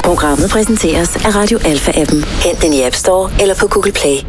Programmet præsenteres af Radio Alpha-appen. Hent den i App Store eller på Google Play.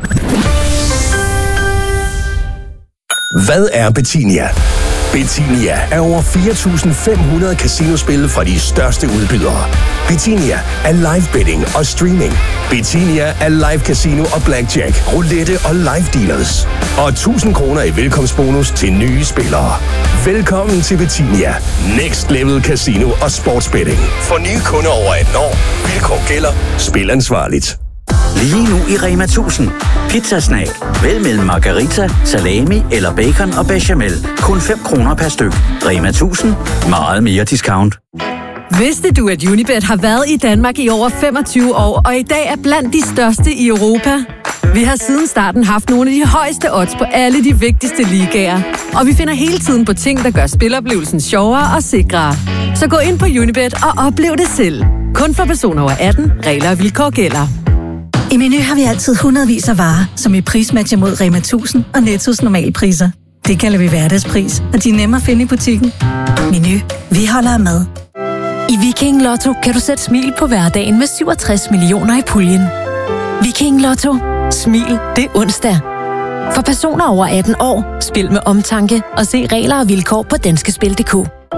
Hvad er Betinia? Betinia er over 4.500 casinospil fra de største udbydere. Betinia er live betting og streaming. Betinia er live casino og blackjack, roulette og live dealers. Og 1.000 kroner i velkomstbonus til nye spillere. Velkommen til Betinia. Next Level Casino og Sportsbetting. For nye kunder over 18 år. Vilkår gælder. Spil ansvarligt. Lige nu i Rema 1000. Pizzasnag. Vælg mellem margarita, salami eller bacon og bechamel. Kun 5 kroner per styk. Rema 1000. Meget mere discount. Vidste du, at Unibet har været i Danmark i over 25 år, og i dag er blandt de største i Europa? Vi har siden starten haft nogle af de højeste odds på alle de vigtigste ligaer. Og vi finder hele tiden på ting, der gør spiloplevelsen sjovere og sikrere. Så gå ind på Unibet og oplev det selv. Kun for personer over 18. Regler og vilkår gælder. I Meny har vi altid hundredvis af varer, som vi prismatcher mod Rema 1000 og Nettos normale priser. Det kalder vi hverdagspris, og de er nemme at finde i butikken. Meny. Vi holder af mad. I Viking Lotto kan du sætte smil på hverdagen med 67 millioner i puljen. Viking Lotto. Smil, det er onsdag. For personer over 18 år, spil med omtanke og se regler og vilkår på danskespil.dk.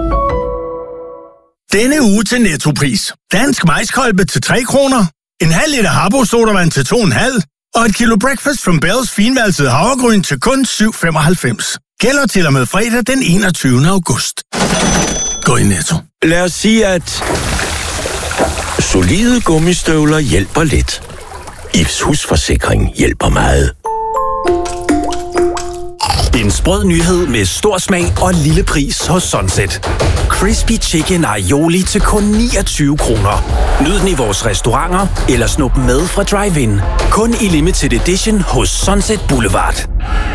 Denne uge til Nettopris. Dansk majskolbe til 3 kroner. En halv liter Habbo sodavand til 2,5. Og et kilo Breakfast from Bells finvalset havregryn til kun 7,95. Gælder til og med fredag den 21. august. Gå i Netto. Lad os sige, at solide gummistøvler hjælper lidt. Ifs husforsikring hjælper meget. En sprød nyhed med stor smag og lille pris hos Sunset. Crispy Chicken Aioli til kun 29 kroner. Nyd den i vores restauranter eller snup med fra drive-in. Kun i limited edition hos Sunset Boulevard.